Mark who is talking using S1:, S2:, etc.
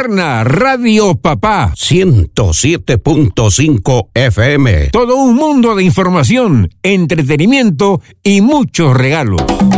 S1: Alterna Radio Papá
S2: 107.5 FM.
S1: Todo un mundo de información, entretenimiento y muchos regalos.